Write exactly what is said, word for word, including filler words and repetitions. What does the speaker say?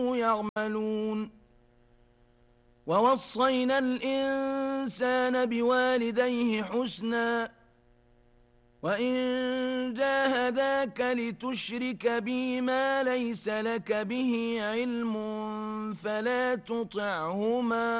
يعملون ووصينا الإنسان بوالديه حسنا وإن جاهداك لتشرك بي ما ليس لك به علم فلا تطعهما